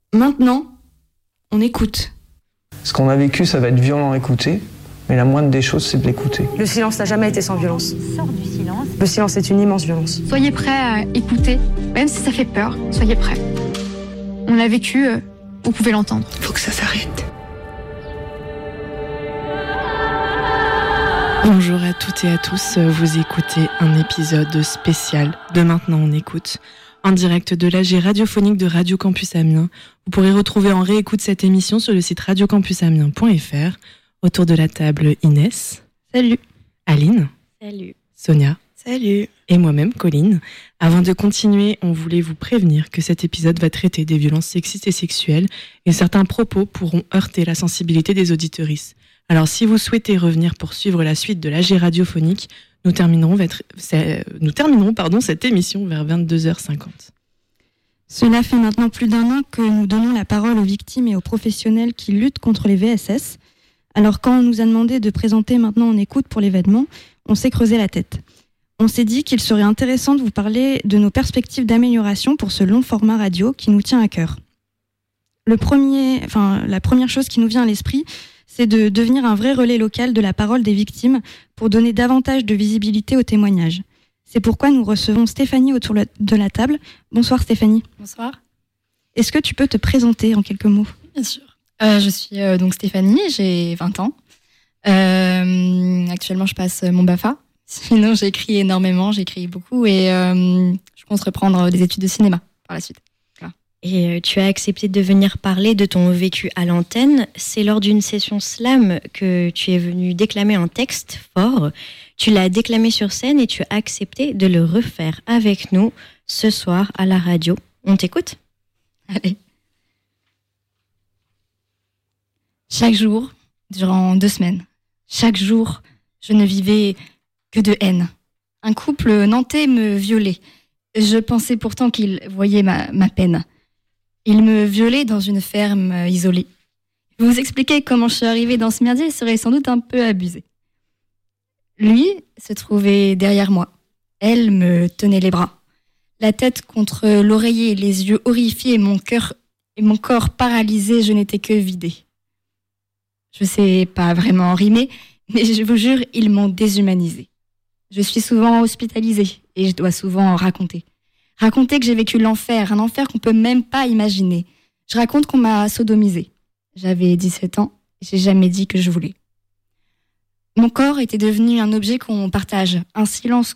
Maintenant, on écoute. Ce qu'on a vécu, ça va être violent à écouter, mais la moindre des choses, c'est de l'écouter. Le silence n'a jamais été sans violence. Sors du silence. Le silence est une immense violence. Soyez prêts à écouter, même si ça fait peur, soyez prêts. On l'a vécu, vous pouvez l'entendre. Faut que ça s'arrête. Bonjour à toutes et à tous, vous écoutez un épisode spécial de Maintenant on écoute, en direct de l'AG radiophonique de Radio Campus Amiens. Vous pourrez retrouver en réécoute cette émission sur le site radiocampusamiens.fr. Autour de la table, Inès. Salut. Aline. Salut. Sonia. Salut. Et moi-même, Colline. Avant de continuer, on voulait vous prévenir que cet épisode va traiter des violences sexistes et sexuelles et certains propos pourront heurter la sensibilité des auditeuristes. Alors, si vous souhaitez revenir pour suivre la suite de l'AG radiophonique, nous terminerons cette émission vers 22h50. Cela fait maintenant plus d'un an que nous donnons la parole aux victimes et aux professionnels qui luttent contre les VSS. Alors, quand on nous a demandé de présenter Maintenant on écoute pour l'événement, on s'est creusé la tête. On s'est dit qu'il serait intéressant de vous parler de nos perspectives d'amélioration pour ce long format radio qui nous tient à cœur. La première chose qui nous vient à l'esprit, c'est de devenir un vrai relais local de la parole des victimes pour donner davantage de visibilité aux témoignages. C'est pourquoi nous recevons Stéphanie autour de la table. Bonsoir Stéphanie. Bonsoir. Est-ce que tu peux te présenter en quelques mots ? Bien sûr. Je suis donc Stéphanie, j'ai 20 ans. Actuellement, je passe mon BAFA. Sinon, j'écris énormément, j'écris beaucoup et je compte reprendre des études de cinéma par la suite. Et tu as accepté de venir parler de ton vécu à l'antenne. C'est lors d'une session slam que tu es venu déclamer un texte fort. Tu l'as déclamé sur scène et tu as accepté de le refaire avec nous ce soir à la radio. On t'écoute ? Allez. Chaque jour, durant 2 semaines, chaque jour, je ne vivais que de haine. Un couple nantais me violait. Je pensais pourtant qu'il voyait ma peine. Il me violait dans une ferme isolée. Vous expliquer comment je suis arrivée dans ce merdier serait sans doute un peu abusé. Lui se trouvait derrière moi. Elle me tenait les bras. La tête contre l'oreiller, les yeux horrifiés, mon corps paralysé, je n'étais que vidée. Je sais pas vraiment rimer, mais je vous jure, ils m'ont déshumanisée. Je suis souvent hospitalisée et je dois souvent en raconter. Raconter que j'ai vécu l'enfer, un enfer qu'on peut même pas imaginer. Je raconte qu'on m'a sodomisée. J'avais 17 ans et j'ai jamais dit que je voulais. Mon corps était devenu un objet qu'on partage, un silence